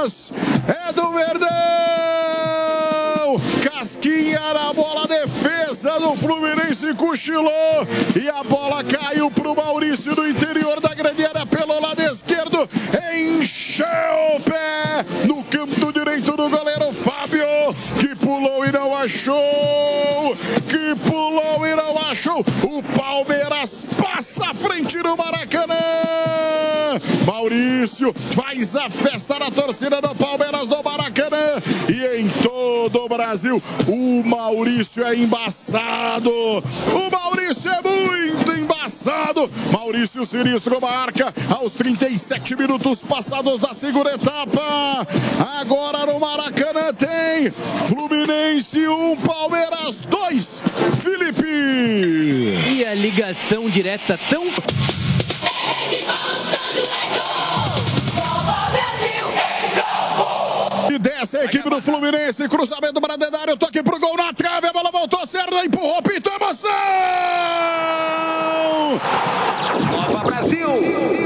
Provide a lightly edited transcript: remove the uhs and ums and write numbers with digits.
Palmeiras, é do Verdão. Casquinha na bola, defesa do Fluminense cochilou e a bola caiu pro Maurício do interior da grande área pelo lado esquerdo, encheu o pé no canto direito do goleiro Fábio, que pulou e não achou, o Palmeiras passa à frente do Maracanã. Maurício faz a festa na torcida do Palmeiras do Maracanã e em todo o Brasil o Maurício é embaçado, o Maurício é muito embaçado. Maurício Sinistro marca aos 37 minutos passados da segunda etapa. Agora no Maracanã tem Fluminense 1, Palmeiras 2, Felipe. E a ligação direta tão... E desce a equipe do Fluminense, cruzamento para Dedário, toque pro gol na trave, a bola voltou, Serra empurrou, pintou, emoção! Nova Brasil!